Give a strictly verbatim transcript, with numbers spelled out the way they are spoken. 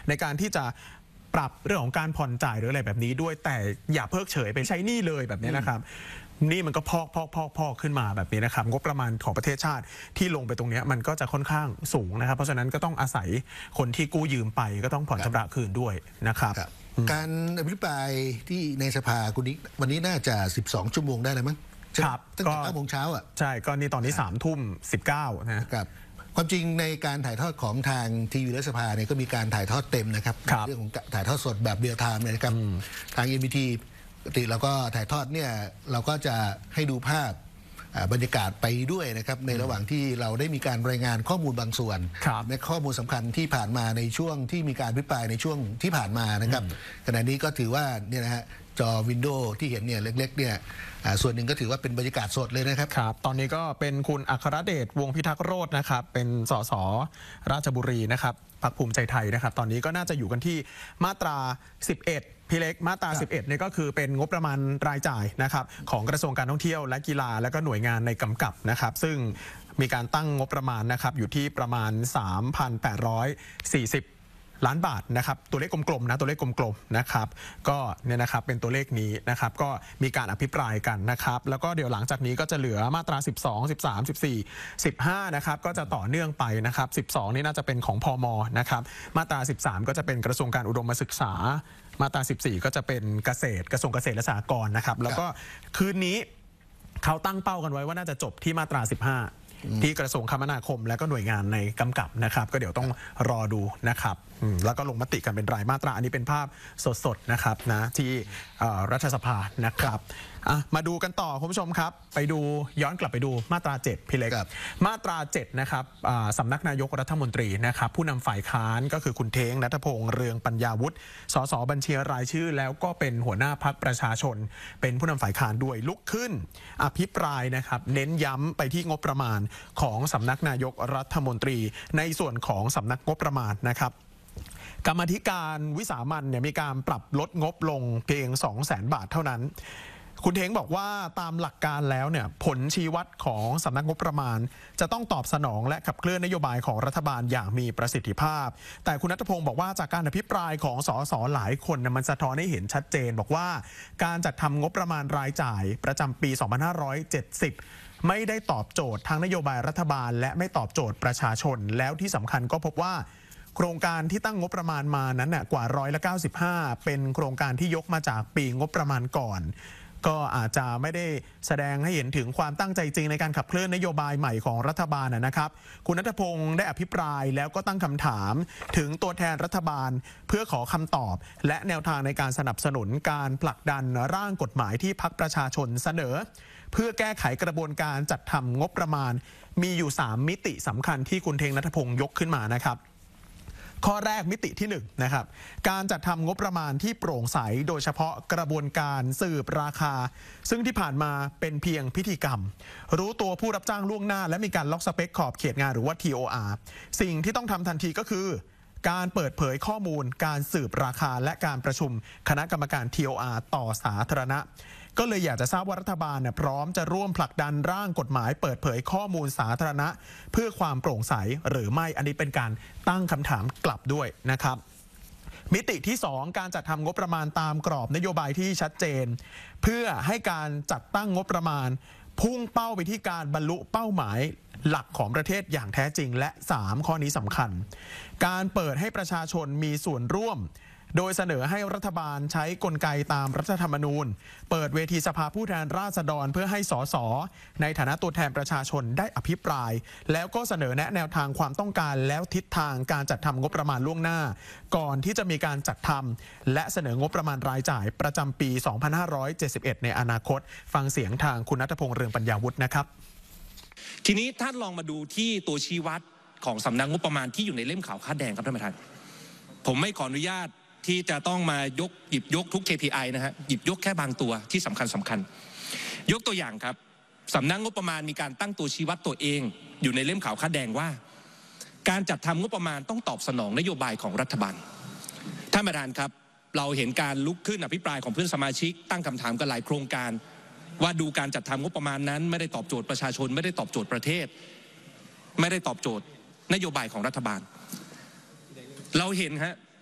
ในการที่จะปรับเรื่องของการผ่อนจ่ายหรืออะไรแบบนี้ด้วยแต่อย่าเพิกเฉยไปใช้หนี้เลยแบบนี้นะครับนี่มันก็พอกพอกพอกพอกขึ้นมาแบบนี้นะครับงบประมาณของประเทศชาติที่ลงไปตรงนี้มันก็จะค่อนข้างสูงนะครับเพราะฉะนั้นก็ต้องอาศัยคนที่กู้ยืมไปก็ต้องผ่อนชำระคืนด้วยนะครับการอภิปรายที่ในสภาคุณนิกวันนี้น่าจะสิบสองชั่วโมงได้เลยมั้งครับตั้งแต่เก้าโมงเช้าอ่ะใช่ก็นี่ตอนนี้สามทุ่มสิบเก้านะครับความจริงในการถ่ายทอดของทางทีวีและสภาเนี่ยก็มีการถ่ายทอดเต็มนะครับเรื่องของถ่ายทอดสดแบบเรียลไทม์เลยนะครับทาง เอ็น บี ทีปกติเราก็ถ่ายทอดเนี่ยเราก็จะให้ดูภาพบรรยากาศไปด้วยนะครับในระหว่างที่เราได้มีการรายงานข้อมูลบางส่วนและข้อมูลสำคัญที่ผ่านมาในช่วงที่มีการอภิปรายในช่วงที่ผ่านมานะครับขณะนี้ก็ถือว่าเนี่ยนะฮะจอวินโดว์ที่เห็นเนี่ยเล็กๆเนี่ยส่วนหนึ่งก็ถือว่าเป็นบรรยากาศสดเลยนะครับครับตอนนี้ก็เป็นคุณอัครเดชวงศ์พิทักษ์โรจน์นะครับเป็นสสราชบุรีนะครับพรรคภูมิใจไทยนะครับตอนนี้ก็น่าจะอยู่กันที่มาตราสิบเอ็ดพี่เล็กมาตราสิบเอ็ดเนี่ยก็คือเป็นงบประมาณรายจ่ายนะครับของกระทรวงการท่องเที่ยวและกีฬาและก็หน่วยงานในกำกับนะครับซึ่งมีการตั้งงบประมาณนะครับอยู่ที่ประมาณ สามพันแปดร้อยสี่สิบล้านบาทนะครับตัวเลขกลมๆนะตัวเลขกลมๆนะครับก็เนี่ยนะครับเป็นตัวเลขนี้นะครับก็มีการอภิปรายกันนะครับแล้วก็เดี๋ยวหลังจากนี้ก็จะเหลือมาตราสิบสอง สิบสาม สิบสี่ สิบห้านะครับก็จะต่อเนื่องไปนะครับสิบสองนี่น่าจะเป็นของพม.นะครับมาตราสิบสามก็จะเป็นกระทรวงการอุดมศึกษามาตราสิบสี่ก็จะเป็นเกษตรกระทรวงเกษตรและสหกรณ์นะครับแล้วก็คืนนี้เขาตั้งเป้ากันไว้ว่าน่าจะจบที่มาตราสิบห้าที่กระทรวงคมนาคมและก็หน่วยงานในกำกับนะครับก็เดี๋ยวต้องรอดูนะครับแล้วก็ลงมติกันเป็นรายมาตราอันนี้เป็นภาพสดๆนะครับนะที่รัฐสภานะครับมาดูกันต่อคุณผู้ชมครับไปดูย้อนกลับไปดูมาตราเจ็ดพี่เล็กมาตราเจ็ดนะครับสำนักนายกรัฐมนตรีนะครับผู้นำฝ่ายค้านก็คือคุณเท้งณัฐพงษ์เรืองปัญญาวุฒิสสบัญชีรายชื่อแล้วก็เป็นหัวหน้าพรรคประชาชนเป็นผู้นำฝ่ายค้านด้วยลุกขึ้นอภิปรายนะครับเน้นย้ำไปที่งบประมาณของสำนักนายกรัฐมนตรีในส่วนของสำนักงบประมาณนะครับกรรมาธิการวิสามัญเนี่ยมีการปรับลดงบลงเพียง สองแสน บาทเท่านั้นคุณเท้งบอกว่าตามหลักการแล้วเนี่ยผลชี้วัดของสำนักงบประมาณจะต้องตอบสนองและขับเคลื่อนนโยบายของรัฐบาลอย่างมีประสิทธิภาพแต่คุณณัฐพงศ์บอกว่าจากการอภิปรายของสสหลายคนเนี่ยมันสะท้อนให้เห็นชัดเจนบอกว่าการจัดทำงบประมาณรายจ่ายประจำปี สองพันห้าร้อยเจ็ดสิบไม่ได้ตอบโจทย์ทางนโยบายรัฐบาลและไม่ตอบโจทย์ประชาชนแล้วที่สำคัญก็พบว่าโครงการที่ตั้งงบประมาณมานั้นน่ะกว่าร้อยละเก้าสิบห้าเป็นโครงการที่ยกมาจากปีงบประมาณก่อนก็อาจจะไม่ได้แสดงให้เห็นถึงความตั้งใจจริงในการขับเคลื่อนนโยบายใหม่ของรัฐบาลนะครับคุณณัฐพงศ์ได้อภิปรายแล้วก็ตั้งคำถามถึงตัวแทนรัฐบาลเพื่อขอคำตอบและแนวทางในการสนับสนุนการผลักดันร่างกฎหมายที่พรรคประชาชนเสนอเพื่อแก้ไขกระบวนการจัดทำงบประมาณมีอยู่สามมิติสำคัญที่คุณเท้งณัฐพงศ์ยกขึ้นมานะครับข้อแรกมิติที่หนึ่งนะครับการจัดทำงบประมาณที่โปร่งใสโดยเฉพาะกระบวนการสืบราคาซึ่งที่ผ่านมาเป็นเพียงพิธีกรรมรู้ตัวผู้รับจ้างล่วงหน้าและมีการล็อกสเปคขอบเขตงานหรือว่า ที โอ อาร์ สิ่งที่ต้องทำทันทีก็คือการเปิดเผยข้อมูลการสืบราคาและการประชุมคณะกรรมการ ที โอ อาร์ ต่อสาธารณะก็เลยอยากจะทราบว่ารัฐบาลเนี่ยพร้อมจะร่วมผลักดันร่างกฎหมายเปิดเผยข้อมูลสาธารณะเพื่อความโปร่งใสหรือไม่อันนี้เป็นการตั้งคำถามกลับด้วยนะครับมิติที่สองการจัดทำงบประมาณตามกรอบนโยบายที่ชัดเจนเพื่อให้การจัดตั้งงบประมาณพุ่งเป้าไปที่การบรรลุเป้าหมายหลักของประเทศอย่างแท้จริงและสามข้อนี้สำคัญการเปิดให้ประชาชนมีส่วนร่วมโดยเสนอให้รัฐบาลใช้กลไกตามรัฐธรรมนูญเปิดเวทีสภาผู้แทนราษฎรเพื่อให้สสในฐานะตัวแทนประชาชนได้อภิปรายแล้วก็เสนอแนะแนวทางความต้องการแล้วทิศทางการจัดทำงบประมาณล่วงหน้าก่อนที่จะมีการจัดทำและเสนองบประมาณรายจ่ายประจำปี สองพันห้าร้อยเจ็ดสิบเอ็ด ในอนาคตฟังเสียงทางคุณณัฐพงษ์เรืองปัญญาวุฒินะครับทีนี้ท่านลองมาดูที่ตัวชี้วัดของสำนักงบประมาณที่อยู่ในเล่มขาวคาดแดงครับท่านประธานผมไม่ขออนุญาตที่จะต้องมายกหยิบยกทุก เค พี ไอ นะฮะหยิบยกแค่บางตัวที่สำคัญสำคัญยกตัวอย่างครับสำนักงบประมาณมีการตั้งตัวชี้วัดตัวเองอยู่ในเล่มขาวคาดแดงว่าการจัดทำงบประมาณต้องตอบสนองนโยบายของรัฐบาลท่านประธานครับเราเห็นการลุกขึ้นอภิปรายของเพื่อนสมาชิกตั้งคำถามกันหลายโครงการว่าดูการจัดทำงบประมาณนั้นไม่ได้ตอบโจทย์ประชาชนไม่ได้ตอบโจทย์ประเทศไม่ได้ตอบโจทย์นโยบายของรัฐบาลเราเห็นฮะ